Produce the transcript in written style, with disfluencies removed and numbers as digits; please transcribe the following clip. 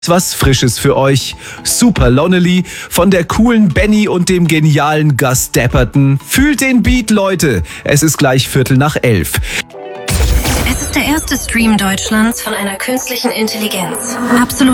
Was Frisches für euch. Super Lonely von der coolen Benny und dem genialen Gus Dapperton. Fühlt den Beat, Leute. Es ist gleich 11:15. Es ist der erste Stream Deutschlands von einer künstlichen Intelligenz. Absolut